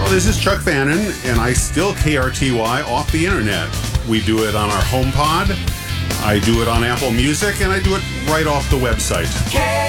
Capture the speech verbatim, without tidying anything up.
This is Chuck Fannin, and I still K R T Y off the internet. We do it on our HomePod, I do it on Apple Music, and I do it right off the website.